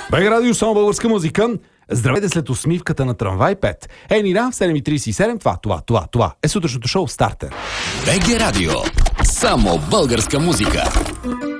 БГ Радио, само българска музика. Здравейте след усмивката на Трамвай 5. Нина, в 7.37, това е сутрешното шоу Стартер. БГ Радио, само българска музика.